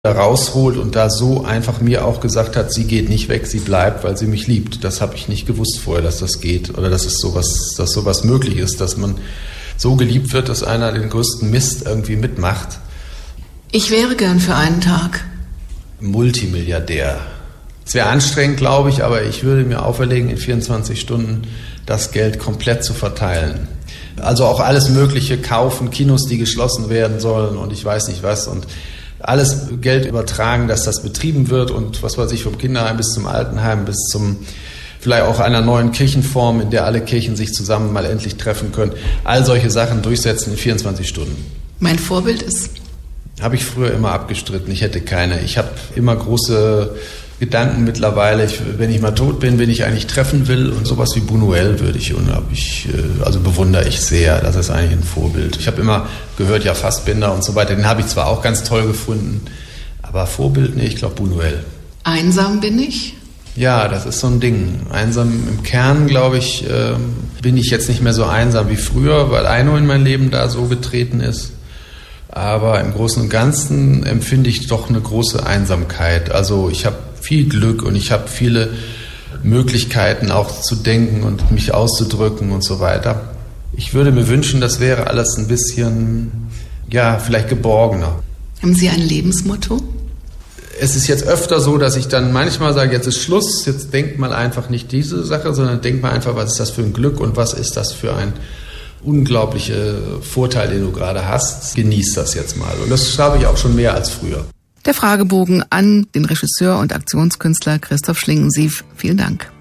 da rausholt und da so einfach mir auch gesagt hat, sie geht nicht weg, sie bleibt, weil sie mich liebt. Das habe ich nicht gewusst vorher, dass das geht oder dass sowas möglich ist, dass man so geliebt wird, dass einer den größten Mist irgendwie mitmacht. Ich wäre gern für einen Tag Multimilliardär. Es wäre anstrengend, glaube ich, aber ich würde mir auferlegen, in 24 Stunden das Geld komplett zu verteilen. Also auch alles Mögliche kaufen, Kinos, die geschlossen werden sollen und ich weiß nicht was und alles Geld übertragen, dass das betrieben wird und was weiß ich, vom Kinderheim bis zum Altenheim, bis zum vielleicht auch einer neuen Kirchenform, in der alle Kirchen sich zusammen mal endlich treffen können. All solche Sachen durchsetzen in 24 Stunden. Mein Vorbild ist? Habe ich früher immer abgestritten, ich hätte keine. Ich habe immer große Gedanken mittlerweile, wenn ich mal tot bin, wen ich eigentlich treffen will und sowas wie Buñuel bewundere ich sehr, das ist eigentlich ein Vorbild. Ich habe immer gehört, ja Fassbinder und so weiter, den habe ich zwar auch ganz toll gefunden, aber Vorbild, nee, ich glaube Buñuel. Einsam bin ich? Ja, das ist so ein Ding. Einsam im Kern, glaube ich, bin ich jetzt nicht mehr so einsam wie früher, weil Eino in mein Leben da so getreten ist. Aber im Großen und Ganzen empfinde ich doch eine große Einsamkeit. Also ich habe viel Glück und ich habe viele Möglichkeiten auch zu denken und mich auszudrücken und so weiter. Ich würde mir wünschen, das wäre alles ein bisschen, ja, vielleicht geborgener. Haben Sie ein Lebensmotto? Es ist jetzt öfter so, dass ich dann manchmal sage, jetzt ist Schluss, jetzt denkt mal einfach nicht diese Sache, sondern denkt mal einfach, was ist das für ein Glück und was ist das für ein unglaublicher Vorteil, den du gerade hast. Genieß das jetzt mal. Und das habe ich auch schon mehr als früher. Der Fragebogen an den Regisseur und Aktionskünstler Christoph Schlingensief. Vielen Dank.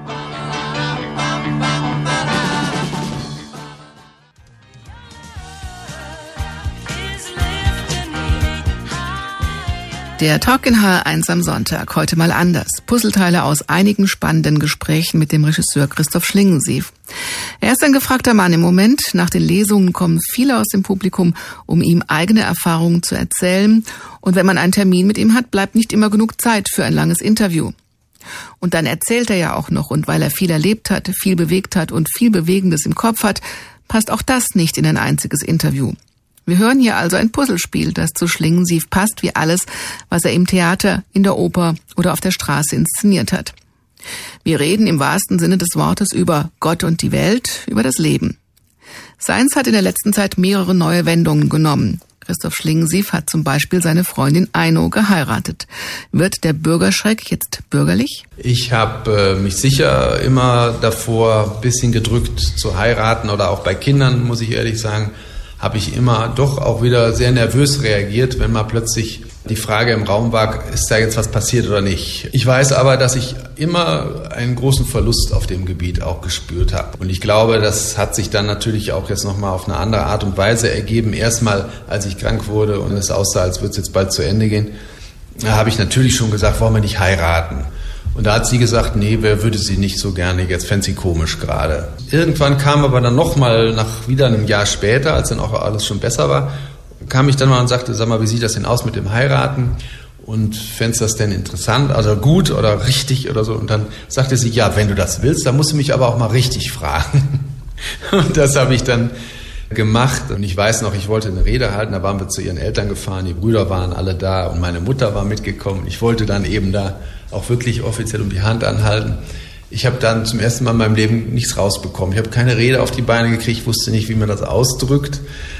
Der Talk in HR1 am Sonntag, heute mal anders. Puzzleteile aus einigen spannenden Gesprächen mit dem Regisseur Christoph Schlingensief. Er ist ein gefragter Mann im Moment. Nach den Lesungen kommen viele aus dem Publikum, um ihm eigene Erfahrungen zu erzählen. Und wenn man einen Termin mit ihm hat, bleibt nicht immer genug Zeit für ein langes Interview. Und dann erzählt er ja auch noch. Und weil er viel erlebt hat, viel bewegt hat und viel Bewegendes im Kopf hat, passt auch das nicht in ein einziges Interview. Wir hören hier also ein Puzzlespiel, das zu Schlingensief passt wie alles, was er im Theater, in der Oper oder auf der Straße inszeniert hat. Wir reden im wahrsten Sinne des Wortes über Gott und die Welt, über das Leben. Seins hat in der letzten Zeit mehrere neue Wendungen genommen. Christoph Schlingensief hat zum Beispiel seine Freundin Eino geheiratet. Wird der Bürgerschreck jetzt bürgerlich? Ich habe mich sicher immer davor ein bisschen gedrückt zu heiraten oder auch bei Kindern, muss ich ehrlich sagen, habe ich immer doch auch wieder sehr nervös reagiert, wenn mal plötzlich die Frage im Raum war, ist da jetzt was passiert oder nicht. Ich weiß aber, dass ich immer einen großen Verlust auf dem Gebiet auch gespürt habe. Und ich glaube, das hat sich dann natürlich auch jetzt nochmal auf eine andere Art und Weise ergeben. Erstmal, als ich krank wurde und es aussah, als würde es jetzt bald zu Ende gehen, da habe ich natürlich schon gesagt, wollen wir nicht heiraten. Und da hat sie gesagt, nee, wer würde sie nicht so gerne, jetzt fände sie komisch gerade. Irgendwann kam aber dann nochmal nach wieder einem Jahr später, als dann auch alles schon besser war, kam ich dann mal und sagte, sag mal, wie sieht das denn aus mit dem Heiraten? Und fändest das denn interessant, also gut oder richtig oder so? Und dann sagte sie, ja, wenn du das willst, dann musst du mich aber auch mal richtig fragen. Und das habe ich dann gemacht. Und ich weiß noch, ich wollte eine Rede halten, da waren wir zu ihren Eltern gefahren, die Brüder waren alle da und meine Mutter war mitgekommen. Ich wollte dann eben da auch wirklich offiziell um die Hand anhalten. Ich habe dann zum ersten Mal in meinem Leben nichts rausbekommen. Ich habe keine Rede auf die Beine gekriegt, wusste nicht, wie man das ausdrückt.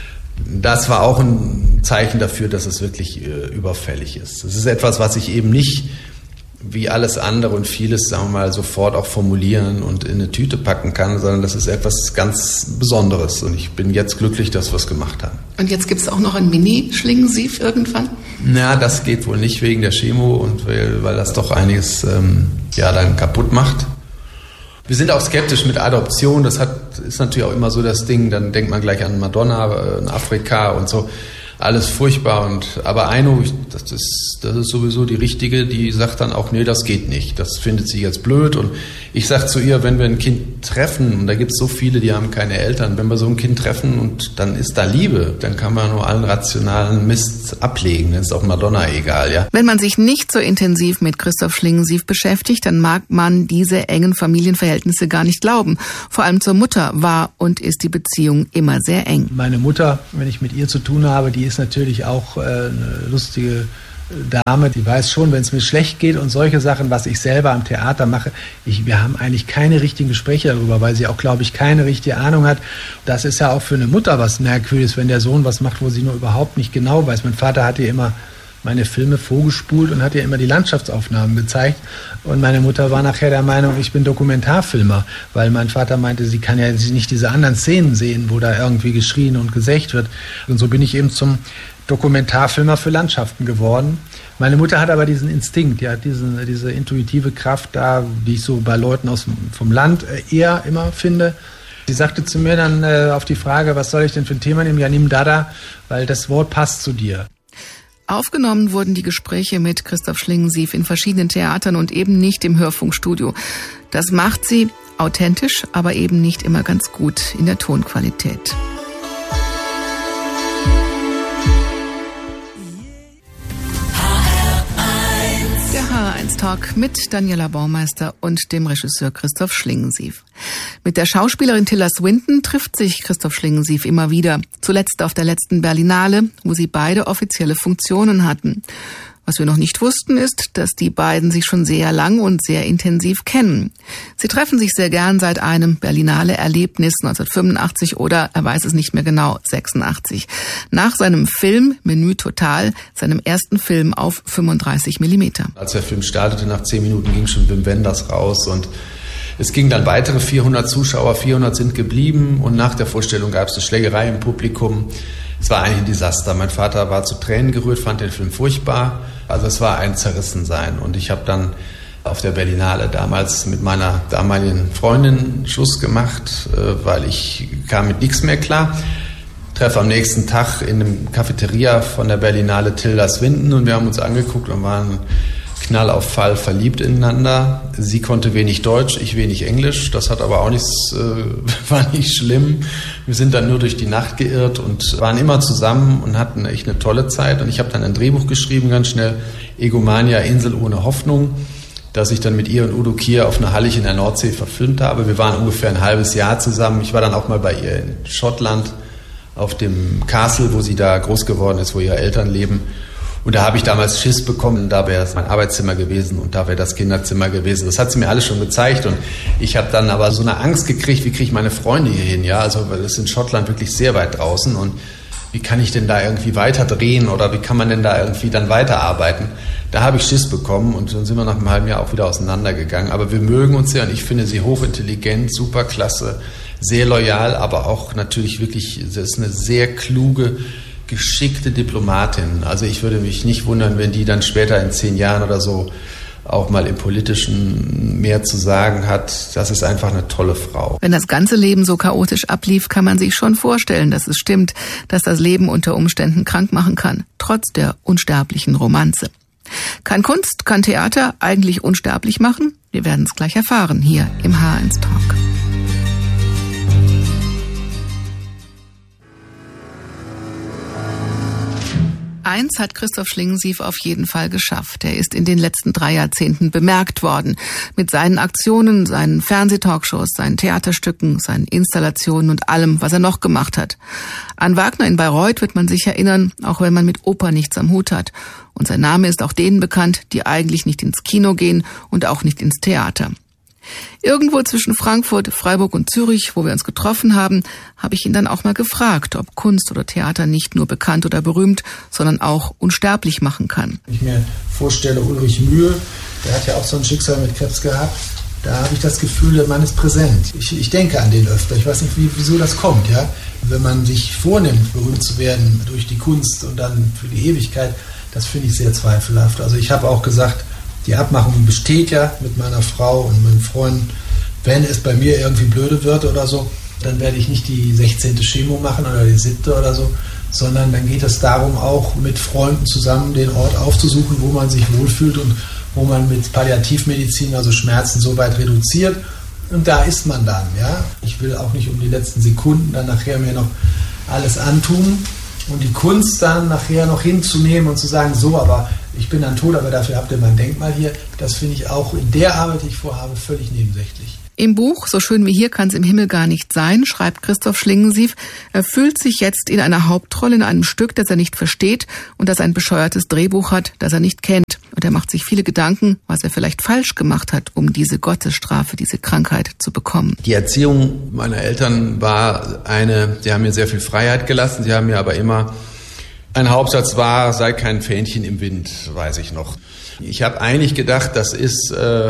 Das war auch ein Zeichen dafür, dass es wirklich überfällig ist. Es ist etwas, was ich eben nicht wie alles andere und vieles, sagen wir mal, sofort auch formulieren und in eine Tüte packen kann, sondern das ist etwas ganz Besonderes. Und ich bin jetzt glücklich, dass wir es gemacht haben. Und jetzt gibt es auch noch ein Mini-Schlingensief irgendwann? Na, das geht wohl nicht wegen der Chemo und weil das doch einiges dann kaputt macht. Wir sind auch skeptisch mit Adoption. Das ist natürlich auch immer so das Ding. Dann denkt man gleich an Madonna, an Afrika und so. Alles furchtbar. Aber Eino, das ist sowieso die Richtige, die sagt dann auch, nee, das geht nicht. Das findet sie jetzt blöd. Und ich sage zu ihr, wenn wir ein Kind treffen, und da gibt es so viele, die haben keine Eltern, wenn wir so ein Kind treffen und dann ist da Liebe, dann kann man nur allen rationalen Mist ablegen. Dann ist auch Madonna egal, ja. Wenn man sich nicht so intensiv mit Christoph Schlingensief beschäftigt, dann mag man diese engen Familienverhältnisse gar nicht glauben. Vor allem zur Mutter war und ist die Beziehung immer sehr eng. Meine Mutter, wenn ich mit ihr zu tun habe, die ist natürlich auch eine lustige Dame, die weiß schon, wenn es mir schlecht geht und solche Sachen, was ich selber am Theater mache, wir haben eigentlich keine richtigen Gespräche darüber, weil sie auch, glaube ich, keine richtige Ahnung hat. Das ist ja auch für eine Mutter was Merkwürdiges, wenn der Sohn was macht, wo sie nur überhaupt nicht genau weiß. Mein Vater hat ihr immer meine Filme vorgespult und hat ihr immer die Landschaftsaufnahmen gezeigt. Und meine Mutter war nachher der Meinung, ich bin Dokumentarfilmer, weil mein Vater meinte, sie kann ja nicht diese anderen Szenen sehen, wo da irgendwie geschrien und gesächt wird. Und so bin ich eben zum Dokumentarfilmer für Landschaften geworden. Meine Mutter hat aber diesen Instinkt, die hat diese intuitive Kraft da, die ich so bei Leuten vom Land eher immer finde. Sie sagte zu mir dann auf die Frage, was soll ich denn für ein Thema nehmen? Ja, nimm Dada, weil das Wort passt zu dir. Aufgenommen wurden die Gespräche mit Christoph Schlingensief in verschiedenen Theatern und eben nicht im Hörfunkstudio. Das macht sie authentisch, aber eben nicht immer ganz gut in der Tonqualität. Der HR1 Talk mit Daniela Baumeister und dem Regisseur Christoph Schlingensief. Mit der Schauspielerin Tilda Swinton trifft sich Christoph Schlingensief immer wieder. Zuletzt auf der letzten Berlinale, wo sie beide offizielle Funktionen hatten. Was wir noch nicht wussten, ist, dass die beiden sich schon sehr lang und sehr intensiv kennen. Sie treffen sich sehr gern seit einem Berlinale-Erlebnis 1985 oder, er weiß es nicht mehr genau, 86. Nach seinem Film Menü Total, seinem ersten Film auf 35 Millimeter. Als der Film startete, nach 10 Minuten ging schon Wim Wenders raus und es ging dann weitere 400 Zuschauer, 400 sind geblieben und nach der Vorstellung gab es eine Schlägerei im Publikum. Es war eigentlich ein Desaster. Mein Vater war zu Tränen gerührt, fand den Film furchtbar. Also es war ein Zerrissensein. Und ich habe dann auf der Berlinale damals mit meiner damaligen Freundin Schluss gemacht, weil ich kam mit nichts mehr klar. Treffe am nächsten Tag in einem Cafeteria von der Berlinale Tilda Swinton und wir haben uns angeguckt und waren Knall auf Fall verliebt ineinander. Sie konnte wenig Deutsch, ich wenig Englisch. Das hat aber auch nichts, war nicht schlimm. Wir sind dann nur durch die Nacht geirrt und waren immer zusammen und hatten echt eine tolle Zeit. Und ich habe dann ein Drehbuch geschrieben, ganz schnell, Egomania, Insel ohne Hoffnung, das ich dann mit ihr und Udo Kier auf einer Hallig in der Nordsee verfilmt habe. Wir waren ungefähr ein halbes Jahr zusammen. Ich war dann auch mal bei ihr in Schottland auf dem Castle, wo sie da groß geworden ist, wo ihre Eltern leben. Und da habe ich damals Schiss bekommen, da wäre es mein Arbeitszimmer gewesen und da wäre das Kinderzimmer gewesen. Das hat sie mir alles schon gezeigt und ich habe dann aber so eine Angst gekriegt, wie kriege ich meine Freunde hier hin? Ja, also das ist in Schottland wirklich sehr weit draußen und wie kann ich denn da irgendwie weiter drehen oder wie kann man denn da irgendwie dann weiterarbeiten? Da habe ich Schiss bekommen und dann sind wir nach einem halben Jahr auch wieder auseinandergegangen. Aber wir mögen uns sehr und ich finde sie hochintelligent, superklasse, sehr loyal, aber auch natürlich wirklich, das ist eine sehr kluge, geschickte Diplomatin. Also ich würde mich nicht wundern, wenn die dann später in 10 Jahren oder so auch mal im Politischen mehr zu sagen hat. Das ist einfach eine tolle Frau. Wenn das ganze Leben so chaotisch ablief, kann man sich schon vorstellen, dass es stimmt, dass das Leben unter Umständen krank machen kann, trotz der unsterblichen Romanze. Kann Kunst, kann Theater eigentlich unsterblich machen? Wir werden es gleich erfahren, hier im HR1 Talk. Eins hat Christoph Schlingensief auf jeden Fall geschafft. Er ist in den letzten 3 Jahrzehnten bemerkt worden. Mit seinen Aktionen, seinen Fernsehtalkshows, seinen Theaterstücken, seinen Installationen und allem, was er noch gemacht hat. An Wagner in Bayreuth wird man sich erinnern, auch wenn man mit Oper nichts am Hut hat. Und sein Name ist auch denen bekannt, die eigentlich nicht ins Kino gehen und auch nicht ins Theater. Irgendwo zwischen Frankfurt, Freiburg und Zürich, wo wir uns getroffen haben, habe ich ihn dann auch mal gefragt, ob Kunst oder Theater nicht nur bekannt oder berühmt, sondern auch unsterblich machen kann. Wenn ich mir vorstelle, Ulrich Mühe, der hat ja auch so ein Schicksal mit Krebs gehabt, da habe ich das Gefühl, der Mann ist präsent. Ich denke an den öfter, ich weiß nicht, wieso das kommt. Ja? Wenn man sich vornimmt, berühmt zu werden durch die Kunst und dann für die Ewigkeit, das finde ich sehr zweifelhaft. Also ich habe auch gesagt, die Abmachung besteht ja mit meiner Frau und meinen Freunden. Wenn es bei mir irgendwie blöde wird oder so, dann werde ich nicht die 16. Chemo machen oder die 7. oder so, sondern dann geht es darum, auch mit Freunden zusammen den Ort aufzusuchen, wo man sich wohlfühlt und wo man mit Palliativmedizin, also Schmerzen, so weit reduziert. Und da ist man dann. Ja? Ich will auch nicht um die letzten Sekunden dann nachher mir noch alles antun und die Kunst dann nachher noch hinzunehmen und zu sagen, so, aber ich bin dann tot, aber dafür habt ihr mein Denkmal hier. Das finde ich auch in der Arbeit, die ich vorhabe, völlig nebensächlich. Im Buch »So schön wie hier kann's im Himmel gar nicht sein«, schreibt Christoph Schlingensief, er fühlt sich jetzt in einer Hauptrolle in einem Stück, das er nicht versteht und das ein bescheuertes Drehbuch hat, das er nicht kennt. Und er macht sich viele Gedanken, was er vielleicht falsch gemacht hat, um diese Gottesstrafe, diese Krankheit zu bekommen. Die Erziehung meiner Eltern war die haben mir sehr viel Freiheit gelassen, sie haben mir aber immer, ein Hauptsatz war, sei kein Fähnchen im Wind, weiß ich noch. Ich habe eigentlich gedacht, das ist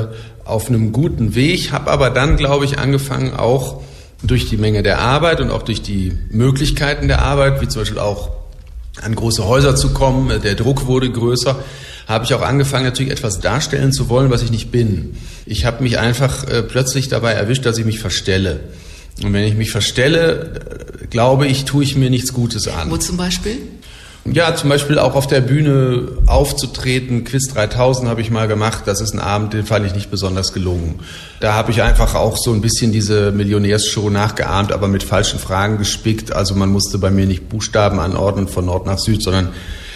auf einem guten Weg, habe aber dann, glaube ich, angefangen, auch durch die Menge der Arbeit und auch durch die Möglichkeiten der Arbeit, wie zum Beispiel auch an große Häuser zu kommen, der Druck wurde größer, habe ich auch angefangen, natürlich etwas darstellen zu wollen, was ich nicht bin. Ich habe mich einfach plötzlich dabei erwischt, dass ich mich verstelle. Und wenn ich mich verstelle, glaube ich, tue ich mir nichts Gutes an. Wo zum Beispiel? Ja, zum Beispiel auch auf der Bühne aufzutreten. Quiz 3000 habe ich mal gemacht. Das ist ein Abend, den fand ich nicht besonders gelungen. Da habe ich einfach auch so ein bisschen diese Millionärsshow nachgeahmt, aber mit falschen Fragen gespickt. Also man musste bei mir nicht Buchstaben anordnen von Nord nach Süd, sondern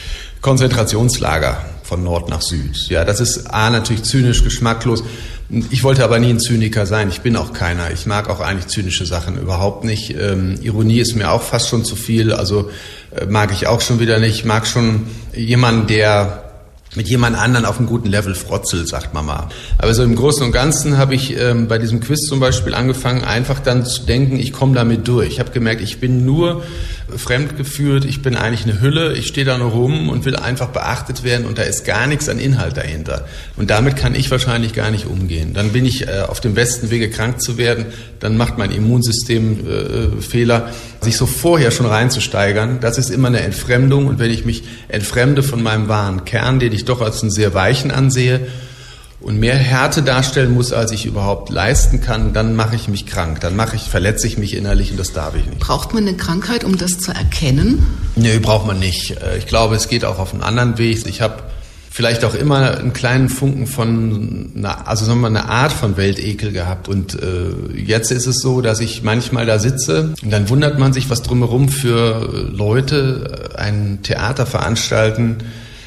Konzentrationslager von Nord nach Süd. Ja, das ist natürlich zynisch, geschmacklos. Ich wollte aber nie ein Zyniker sein. Ich bin auch keiner. Ich mag auch eigentlich zynische Sachen überhaupt nicht. Ironie ist mir auch fast schon zu viel. Also mag ich auch schon wieder nicht. Ich mag schon jemanden, der mit jemand anderen auf einem guten Level frotzelt, sagt man mal. Aber so im Großen und Ganzen habe ich bei diesem Quiz zum Beispiel angefangen, einfach dann zu denken, ich komme damit durch. Ich habe gemerkt, ich bin nur fremdgeführt, ich bin eigentlich eine Hülle, ich stehe da nur rum und will einfach beachtet werden und da ist gar nichts an Inhalt dahinter. Und damit kann ich wahrscheinlich gar nicht umgehen. Dann bin ich auf dem besten Wege, krank zu werden, dann macht mein Immunsystem Fehler. Sich so vorher schon reinzusteigern, das ist immer eine Entfremdung und wenn ich mich entfremde von meinem wahren Kern, den ich doch als einen sehr weichen ansehe und mehr Härte darstellen muss, als ich überhaupt leisten kann, dann mache ich mich krank, verletze ich mich innerlich und das darf ich nicht. Braucht man eine Krankheit, um das zu erkennen? Nee, braucht man nicht. Ich glaube, es geht auch auf einen anderen Weg. Ich habe vielleicht auch immer einen kleinen Funken von, eine Art von Weltekel gehabt. Und jetzt ist es so, dass ich manchmal da sitze und dann wundert man sich, was drumherum für Leute ein Theater veranstalten,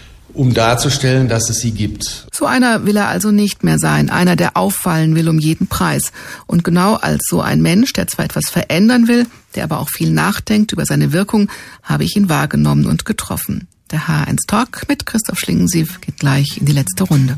um darzustellen, dass es sie gibt. So einer will er also nicht mehr sein, einer, der auffallen will um jeden Preis. Und genau als so ein Mensch, der zwar etwas verändern will, der aber auch viel nachdenkt über seine Wirkung, habe ich ihn wahrgenommen und getroffen. Der H1 Talk mit Christoph Schlingensief geht gleich in die letzte Runde.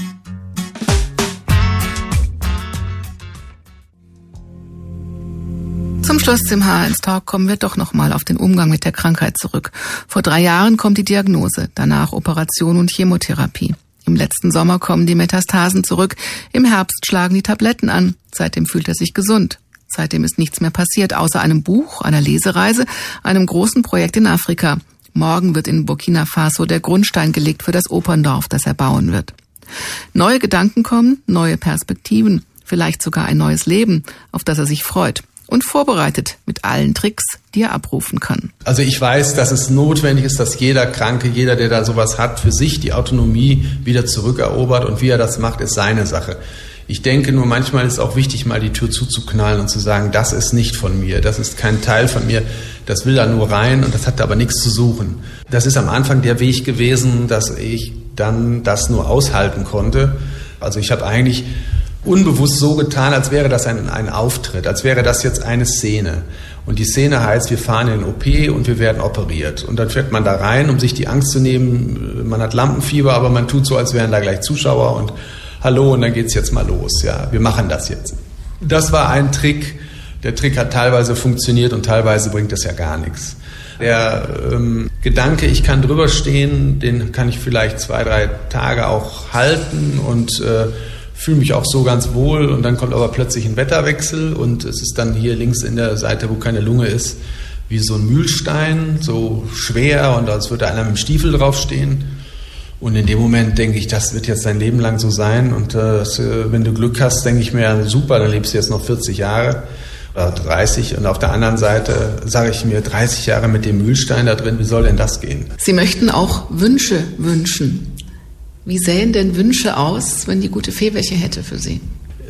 Zum Schluss zum H1 Talk kommen wir doch nochmal auf den Umgang mit der Krankheit zurück. Vor 3 Jahren kommt die Diagnose, danach Operation und Chemotherapie. Im letzten Sommer kommen die Metastasen zurück, im Herbst schlagen die Tabletten an. Seitdem fühlt er sich gesund. Seitdem ist nichts mehr passiert, außer einem Buch, einer Lesereise, einem großen Projekt in Afrika. Morgen wird in Burkina Faso der Grundstein gelegt für das Operndorf, das er bauen wird. Neue Gedanken kommen, neue Perspektiven, vielleicht sogar ein neues Leben, auf das er sich freut. Und vorbereitet mit allen Tricks, die er abrufen kann. Also ich weiß, dass es notwendig ist, dass jeder Kranke, jeder, der da sowas hat, für sich die Autonomie wieder zurückerobert und wie er das macht, ist seine Sache. Ich denke nur, manchmal ist es auch wichtig, mal die Tür zuzuknallen und zu sagen, das ist nicht von mir, das ist kein Teil von mir, das will da nur rein und das hat aber nichts zu suchen. Das ist am Anfang der Weg gewesen, dass ich dann das nur aushalten konnte. Also ich habe eigentlich unbewusst so getan, als wäre das ein Auftritt, als wäre das jetzt eine Szene. Und die Szene heißt, wir fahren in den OP und wir werden operiert. Und dann fährt man da rein, um sich die Angst zu nehmen. Man hat Lampenfieber, aber man tut so, als wären da gleich Zuschauer und hallo, und dann geht's jetzt mal los. Ja, wir machen das jetzt. Das war ein Trick. Der Trick hat teilweise funktioniert und teilweise bringt das ja gar nichts. Der Gedanke, ich kann drüber stehen, den kann ich vielleicht 2, 3 Tage auch halten und fühle mich auch so ganz wohl und dann kommt aber plötzlich ein Wetterwechsel und es ist dann hier links in der Seite, wo keine Lunge ist, wie so ein Mühlstein, so schwer und als würde einer mit dem Stiefel draufstehen. Und in dem Moment denke ich, das wird jetzt dein Leben lang so sein und wenn du Glück hast, denke ich mir, super, dann lebst du jetzt noch 40 Jahre oder 30 und auf der anderen Seite sage ich mir, 30 Jahre mit dem Mühlstein da drin, wie soll denn das gehen? Sie möchten auch Wünsche wünschen. Wie sähen denn Wünsche aus, wenn die gute Fee welche hätte für Sie?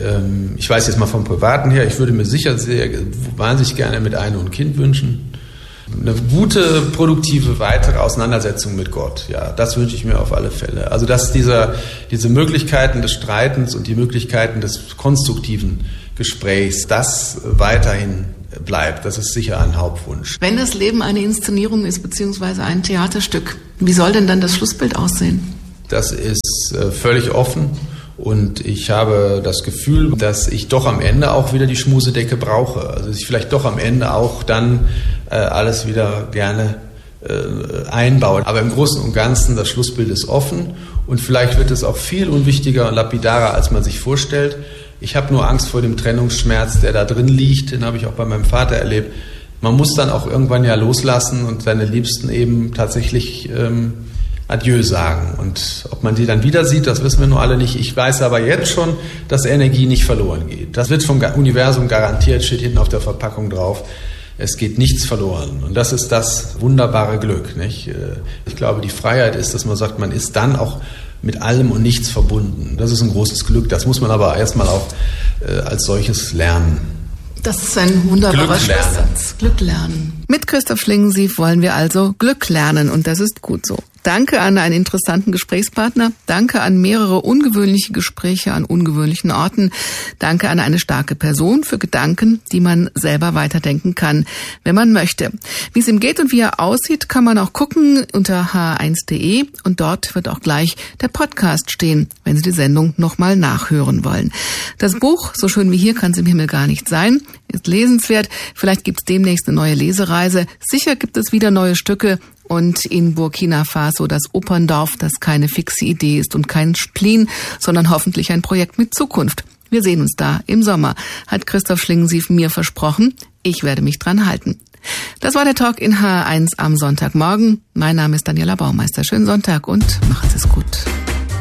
Ich weiß jetzt mal vom Privaten her, ich würde mir sicher wahnsinnig gerne mit Ein- und Kind wünschen. eine gute, produktive weitere Auseinandersetzung mit Gott. Ja, das wünsche ich mir auf alle Fälle. Also dass diese Möglichkeiten des Streitens und die Möglichkeiten des konstruktiven Gesprächs, das weiterhin bleibt. Das ist sicher ein Hauptwunsch. Wenn das Leben eine Inszenierung ist, beziehungsweise ein Theaterstück, wie soll denn dann das Schlussbild aussehen? Das ist völlig offen. Und ich habe das Gefühl, dass ich doch am Ende auch wieder die Schmusedecke brauche. Also dass ich vielleicht doch am Ende auch dann alles wieder gerne einbaue. Aber im Großen und Ganzen, das Schlussbild ist offen. Und vielleicht wird es auch viel unwichtiger und lapidarer, als man sich vorstellt. Ich habe nur Angst vor dem Trennungsschmerz, der da drin liegt. Den habe ich auch bei meinem Vater erlebt. Man muss dann auch irgendwann ja loslassen und seine Liebsten eben tatsächlich Adieu sagen. Und ob man die dann wieder sieht, das wissen wir nur alle nicht. Ich weiß aber jetzt schon, dass Energie nicht verloren geht. Das wird vom Universum garantiert, steht hinten auf der Verpackung drauf. Es geht nichts verloren. Und das ist das wunderbare Glück, nicht? Ich glaube, die Freiheit ist, dass man sagt, man ist dann auch mit allem und nichts verbunden. Das ist ein großes Glück. Das muss man aber erstmal auch als solches lernen. Das ist ein wunderbarer Schlusssatz. Glück lernen. Mit Christoph Schlingensief wollen wir also Glück lernen und das ist gut so. Danke an einen interessanten Gesprächspartner. Danke an mehrere ungewöhnliche Gespräche an ungewöhnlichen Orten. Danke an eine starke Person für Gedanken, die man selber weiterdenken kann, wenn man möchte. Wie es ihm geht und wie er aussieht, kann man auch gucken unter hr1.de und dort wird auch gleich der Podcast stehen, wenn Sie die Sendung nochmal nachhören wollen. Das Buch, so schön wie hier kann es im Himmel gar nicht sein, ist lesenswert. Vielleicht gibt es demnächst eine neue Lesereise. Sicher gibt es wieder neue Stücke. Und in Burkina Faso das Operndorf, das keine fixe Idee ist und kein Spleen, sondern hoffentlich ein Projekt mit Zukunft. Wir sehen uns da im Sommer, hat Christoph Schlingensief mir versprochen. Ich werde mich dran halten. Das war der Talk in HR1 am Sonntagmorgen. Mein Name ist Daniela Baumeister. Schönen Sonntag und macht es gut.